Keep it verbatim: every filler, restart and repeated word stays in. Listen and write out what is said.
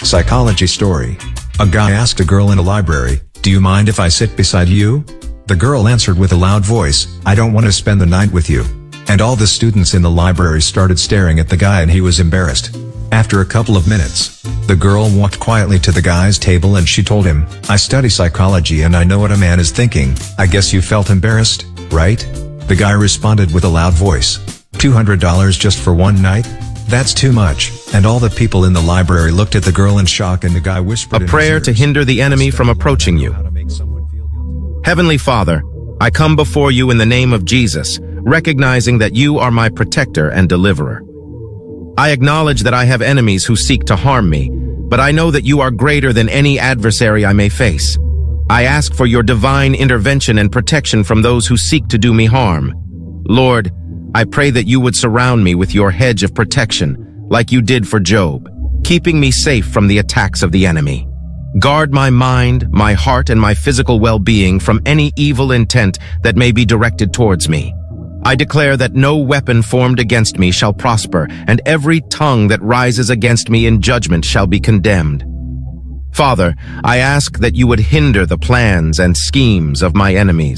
Psychology story. A guy asked a girl in a library, "Do you mind if I sit beside you?" The girl answered with a loud voice, "I don't want to spend the night with you." And all the students in the library started staring at the guy and he was embarrassed. After a couple of minutes, the girl walked quietly to the guy's table and she told him, "I study psychology and I know what a man is thinking. I guess you felt embarrassed, right?" The guy responded with a loud voice, two hundred dollars just for one night? That's too much." And all the people in the library looked at the girl in shock and the guy whispered A in prayer his to ears, hinder the enemy from approaching you. Heavenly Father, I come before you in the name of Jesus, recognizing that you are my protector and deliverer. I acknowledge that I have enemies who seek to harm me, but I know that you are greater than any adversary I may face. I ask for your divine intervention and protection from those who seek to do me harm. Lord, I pray that you would surround me with your hedge of protection, like you did for Job, keeping me safe from the attacks of the enemy. Guard my mind, my heart, and my physical well-being from any evil intent that may be directed towards me. I declare that no weapon formed against me shall prosper, and every tongue that rises against me in judgment shall be condemned. Father, I ask that you would hinder the plans and schemes of my enemies.